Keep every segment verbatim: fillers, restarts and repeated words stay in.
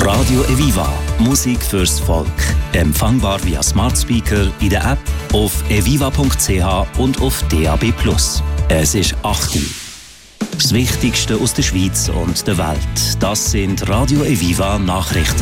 Radio Eviva. Musik fürs Volk. Empfangbar via Smart Speaker in der App, auf eviva punkt c h und auf D A B plus. Es ist acht Uhr. Das Wichtigste aus der Schweiz und der Welt. Das sind Radio Eviva Nachrichten.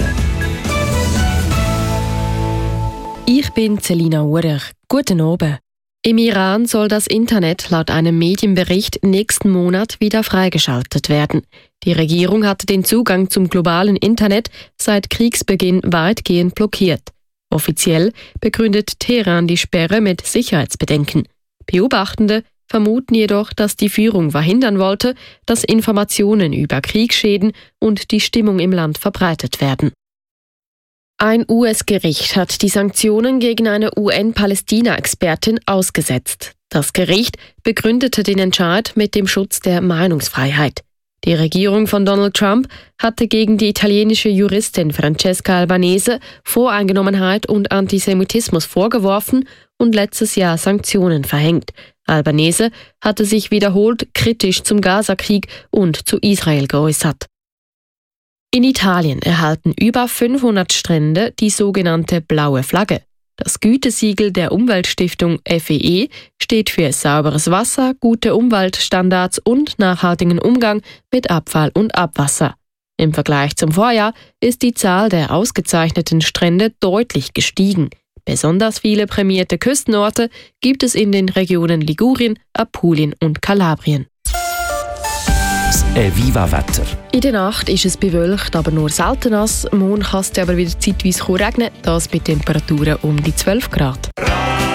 Ich bin Celina Urech. Guten Abend. Im Iran soll das Internet laut einem Medienbericht nächsten Monat wieder freigeschaltet werden. Die Regierung hatte den Zugang zum globalen Internet seit Kriegsbeginn weitgehend blockiert. Offiziell begründet Teheran die Sperre mit Sicherheitsbedenken. Beobachtende vermuten jedoch, dass die Führung verhindern wollte, dass Informationen über Kriegsschäden und die Stimmung im Land verbreitet werden. Ein U S-Gericht hat die Sanktionen gegen eine U N-Palästina-Expertin ausgesetzt. Das Gericht begründete den Entscheid mit dem Schutz der Meinungsfreiheit. Die Regierung von Donald Trump hatte gegen die italienische Juristin Francesca Albanese Voreingenommenheit und Antisemitismus vorgeworfen und letztes Jahr Sanktionen verhängt. Albanese hatte sich wiederholt kritisch zum Gazakrieg und zu Israel geäußert. In Italien erhalten über fünfhundert Strände die sogenannte blaue Flagge. Das Gütesiegel der Umweltstiftung F E E steht für sauberes Wasser, gute Umweltstandards und nachhaltigen Umgang mit Abfall und Abwasser. Im Vergleich zum Vorjahr ist die Zahl der ausgezeichneten Strände deutlich gestiegen. Besonders viele prämierte Küstenorte gibt es in den Regionen Ligurien, Apulien und Kalabrien. Das Eviva-Wetter. In der Nacht ist es bewölkt, aber nur selten nass. Morgen kann es aber wieder zeitweise regnen, das bei Temperaturen um die zwölf Grad.